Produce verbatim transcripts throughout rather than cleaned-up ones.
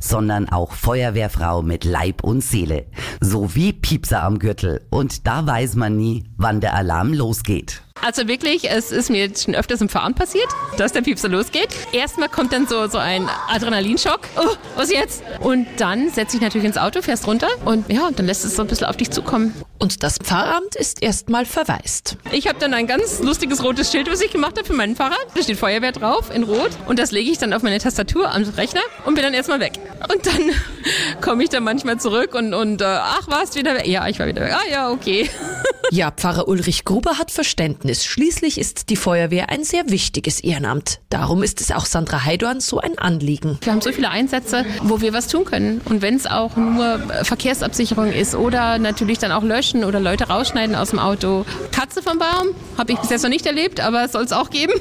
sondern auch Feuerwehrfrau mit Leib und Seele. So wie Piepser am Gürtel. Und da weiß man nie, wann der Alarm losgeht. Also wirklich, es ist mir jetzt schon öfters im Fahren passiert, dass der Piepser losgeht. Erstmal kommt dann so, so ein Adrenalinschock. Oh, was jetzt? Und dann setze ich natürlich ins Auto, fährst runter und ja, dann lässt es so ein bisschen auf dich zukommen. Und das Pfarramt ist erstmal verwaist. Ich habe dann ein ganz lustiges rotes Schild, was ich gemacht habe für meinen Fahrrad. Da steht Feuerwehr drauf in Rot und das lege ich dann auf meine Tastatur am Rechner und bin dann erstmal weg. Und dann komme ich dann manchmal zurück und, und äh, ach, warst wieder weg? Ja, ich war wieder weg. Ah ja, okay. Ja, Pfarrer Ulrich Gruber hat Verständnis. Schließlich ist die Feuerwehr ein sehr wichtiges Ehrenamt. Darum ist es auch Sandra Heidorn so ein Anliegen. Wir haben so viele Einsätze, wo wir was tun können. Und wenn es auch nur Verkehrsabsicherung ist oder natürlich dann auch löschen oder Leute rausschneiden aus dem Auto. Katze vom Baum habe ich bis jetzt noch nicht erlebt, aber es soll es auch geben.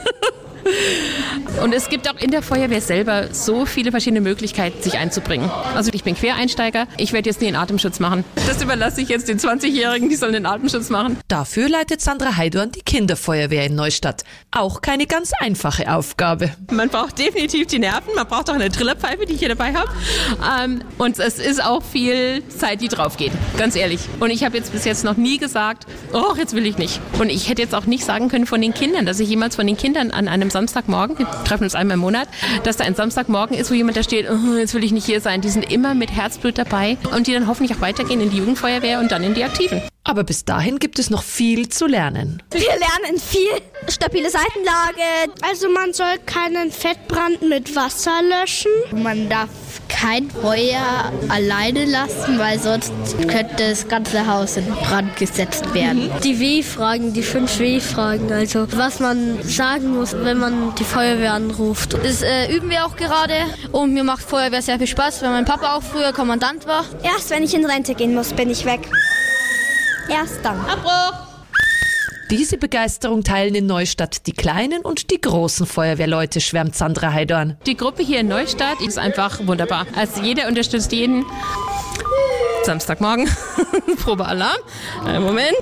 Und es gibt auch in der Feuerwehr selber so viele verschiedene Möglichkeiten, sich einzubringen. Also ich bin Quereinsteiger, ich werde jetzt nie einen Atemschutz machen. Das überlasse ich jetzt den zwanzigjährigen, die sollen den Atemschutz machen. Dafür leitet Sandra Heidorn die Kinderfeuerwehr in Neustadt. Auch keine ganz einfache Aufgabe. Man braucht definitiv die Nerven, man braucht auch eine Trillerpfeife, die ich hier dabei habe. Ähm, und es ist auch viel Zeit, die drauf geht, ganz ehrlich. Und ich habe jetzt bis jetzt noch nie gesagt, oh, jetzt will ich nicht. Und ich hätte jetzt auch nicht sagen können von den Kindern, dass ich jemals von den Kindern an einem Samstagmorgen, wir treffen uns einmal im Monat, dass da ein Samstagmorgen ist, wo jemand da steht, oh, jetzt will ich nicht hier sein. Die sind immer mit Herzblut dabei und die dann hoffentlich auch weitergehen in die Jugendfeuerwehr und dann in die Aktiven. Aber bis dahin gibt es noch viel zu lernen. Wir lernen viel. Stabile Seitenlage. Also man soll keinen Fettbrand mit Wasser löschen. Man darf kein Feuer alleine lassen, weil sonst könnte das ganze Haus in Brand gesetzt werden. Die W-Fragen, die fünf W-Fragen, also was man sagen muss, wenn man die Feuerwehr anruft. Das äh, üben wir auch gerade und mir macht Feuerwehr sehr viel Spaß, weil mein Papa auch früher Kommandant war. Erst wenn ich in Rente gehen muss, bin ich weg. Erst dann. Abbruch! Diese Begeisterung teilen in Neustadt die kleinen und die großen Feuerwehrleute, schwärmt Sandra Heidorn. Die Gruppe hier in Neustadt ist einfach wunderbar. Also jeder unterstützt jeden. Samstagmorgen, Probealarm. Einen Moment.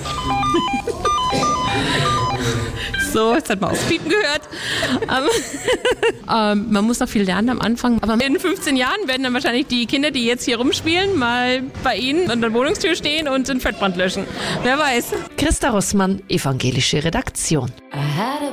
So, jetzt hat man aufs Piepen gehört. ähm, ähm, man muss noch viel lernen am Anfang. Aber in fünfzehn Jahren werden dann wahrscheinlich die Kinder, die jetzt hier rumspielen, mal bei Ihnen an der Wohnungstür stehen und den Fettbrand löschen. Wer weiß. Christa Rossmann, evangelische Redaktion. I had a